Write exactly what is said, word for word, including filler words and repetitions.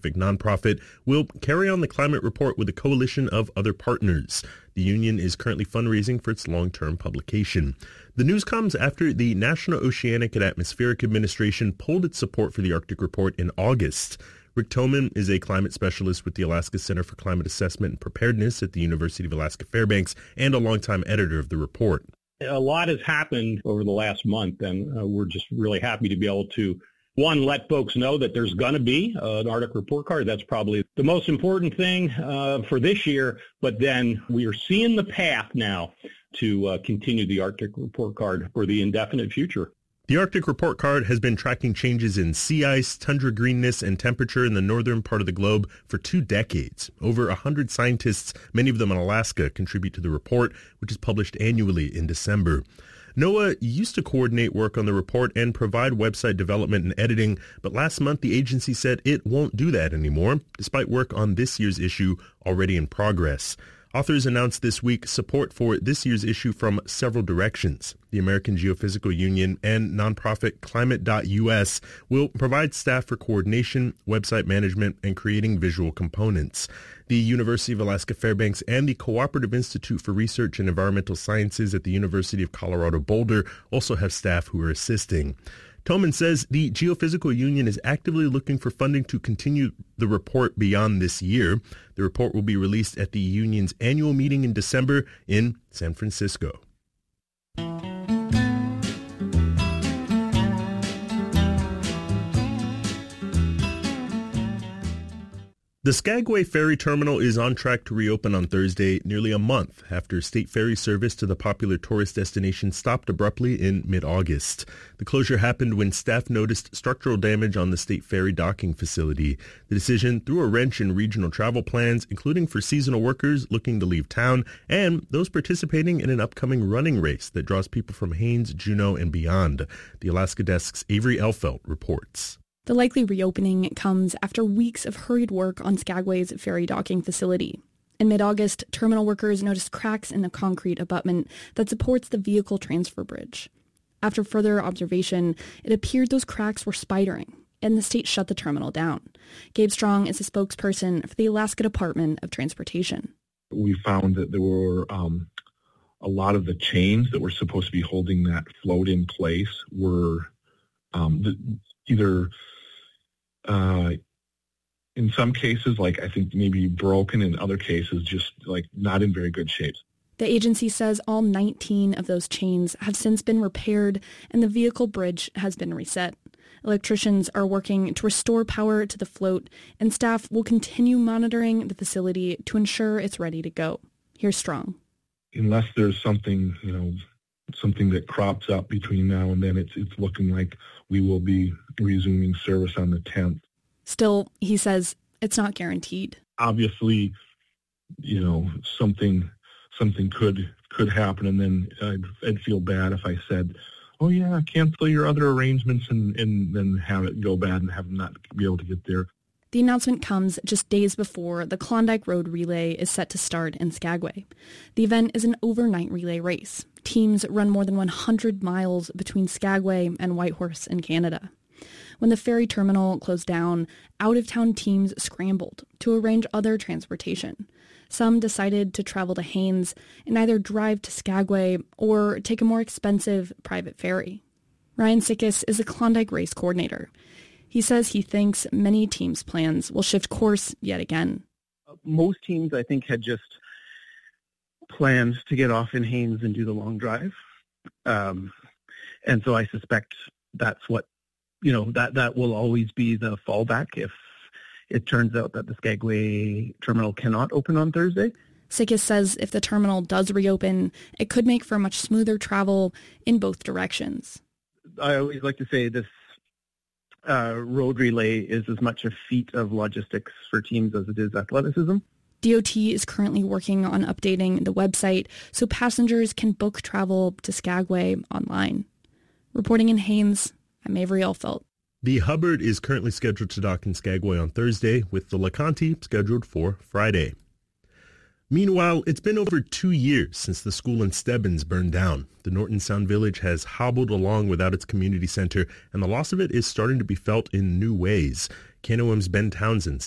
scientific nonprofit, will carry on the climate report with a coalition of other partners. The union is currently fundraising for its long-term publication. The news comes after the National Oceanic and Atmospheric Administration pulled its support for the Arctic Report in August. Rick Toman is a climate specialist with the Alaska Center for Climate Assessment and Preparedness at the University of Alaska Fairbanks and a longtime editor of the report. A lot has happened over the last month, and uh, we're just really happy to be able to, one, let folks know that there's going to be uh, an Arctic Report Card. That's probably the most important thing uh, for this year, but then we are seeing the path now to uh, continue the Arctic Report Card for the indefinite future. The Arctic Report Card has been tracking changes in sea ice, tundra greenness, and temperature in the northern part of the globe for two decades. Over one hundred scientists, many of them in Alaska, contribute to the report, which is published annually in December. NOAA used to coordinate work on the report and provide website development and editing, but last month the agency said it won't do that anymore, despite work on this year's issue already in progress. Authors announced this week support for this year's issue from several directions. The American Geophysical Union and nonprofit Climate dot U S will provide staff for coordination, website management, and creating visual components. The University of Alaska Fairbanks and the Cooperative Institute for Research in Environmental Sciences at the University of Colorado Boulder also have staff who are assisting. Toman says the Geophysical Union is actively looking for funding to continue the report beyond this year. The report will be released at the union's annual meeting in December in San Francisco. The Skagway Ferry Terminal is on track to reopen on Thursday, nearly a month after state ferry service to the popular tourist destination stopped abruptly in mid-August. The closure happened when staff noticed structural damage on the state ferry docking facility. The decision threw a wrench in regional travel plans, including for seasonal workers looking to leave town and those participating in an upcoming running race that draws people from Haines, Juneau, and beyond. The Alaska Desk's Avery Elfelt reports. The likely reopening comes after weeks of hurried work on Skagway's ferry docking facility. In mid-August, terminal workers noticed cracks in the concrete abutment that supports the vehicle transfer bridge. After further observation, it appeared those cracks were spidering, and the state shut the terminal down. Gabe Strong is a spokesperson for the Alaska Department of Transportation. We found that there were um, a lot of the chains that were supposed to be holding that float in place were um, the, either... Uh, in some cases, like I think maybe broken, in other cases, just like not in very good shape. The agency says all nineteen of those chains have since been repaired and the vehicle bridge has been reset. Electricians are working to restore power to the float, and staff will continue monitoring the facility to ensure it's ready to go. Here's Strong. Unless there's something, you know, something that crops up between now and then, it's it's looking like we will be resuming service on the tenth. Still, he says it's not guaranteed. Obviously, you know, something something could could happen, and then I'd, I'd feel bad if I said, oh yeah, cancel your other arrangements and, and then have it go bad and have them not be able to get there. The announcement comes just days before the Klondike Road Relay is set to start in Skagway. The event is an overnight relay race. Teams run more than one hundred miles between Skagway and Whitehorse in Canada. When the ferry terminal closed down, out-of-town teams scrambled to arrange other transportation. Some decided to travel to Haines and either drive to Skagway or take a more expensive private ferry. Ryan Sikis is a Klondike race coordinator. He says he thinks many teams' plans will shift course yet again. Most teams, I think, had just planned to get off in Haines and do the long drive. Um, and so I suspect that's what, you know, that, that will always be the fallback if it turns out that the Skagway terminal cannot open on Thursday. Sikis says if the terminal does reopen, it could make for much smoother travel in both directions. I always like to say this uh, road relay is as much a feat of logistics for teams as it is athleticism. D O T is currently working on updating the website so passengers can book travel to Skagway online. Reporting in Haines, I'm Avery Elfelt. The Hubbard is currently scheduled to dock in Skagway on Thursday, with the LeConte scheduled for Friday. Meanwhile, it's been over two years since the school in Stebbins burned down. The Norton Sound Village has hobbled along without its community center, and the loss of it is starting to be felt in new ways. K N O M's Ben Townsend